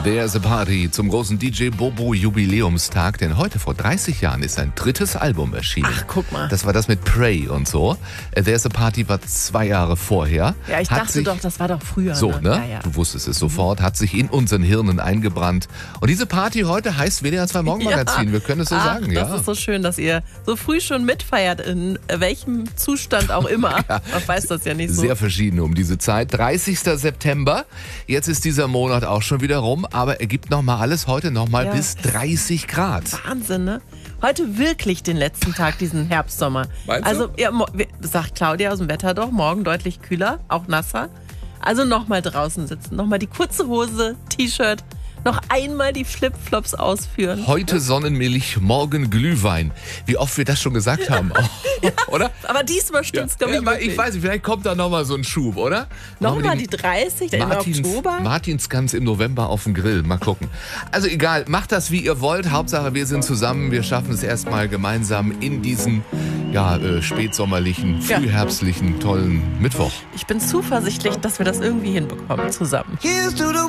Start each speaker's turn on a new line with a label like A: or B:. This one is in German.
A: There's a Party zum großen DJ Bobo Jubiläumstag, denn heute vor 30 Jahren ist sein drittes Album erschienen.
B: Ach, guck mal.
A: Das war das mit Pray und so. There's a Party war 2 Jahre vorher.
B: Ja, ich dachte doch, das war doch früher.
A: So, ne?
B: Ja.
A: Du wusstest es sofort, hat sich in unseren Hirnen eingebrannt. Und diese Party heute heißt WDR 2 Morgenmagazin.
B: Ja.
A: Wir können es so sagen, ja.
B: Das ist so schön, dass ihr so früh schon mitfeiert, in welchem Zustand auch immer.
A: Ja.
B: Man weiß das ja nicht so.
A: Sehr verschieden um diese Zeit. 30. September. Jetzt ist dieser Monat auch schon wieder rum, aber er gibt nochmal alles heute nochmal bis 30 Grad.
B: Wahnsinn, ne? Heute wirklich den letzten Tag, diesen Herbstsommer.
A: Meinst du?
B: Also, ja, sagt Claudia aus dem Wetter doch, morgen deutlich kühler, auch nasser. Also nochmal draußen sitzen, nochmal die kurze Hose, T-Shirt, noch einmal die Flipflops ausführen.
A: Heute Sonnenmilch, morgen Glühwein. Wie oft wir das schon gesagt haben, oder?
B: Aber diesmal stimmt's, glaube ich, wirklich.
A: Ich weiß nicht, vielleicht kommt da nochmal so ein Schub, oder?
B: Nochmal die 30 im Oktober?
A: Martinsgans im November auf dem Grill. Mal gucken. Also egal, macht das, wie ihr wollt. Hauptsache, wir sind zusammen. Wir schaffen es erstmal gemeinsam in diesen spätsommerlichen, frühherbstlichen, tollen Mittwoch.
B: Ich bin zuversichtlich, dass wir das irgendwie hinbekommen zusammen.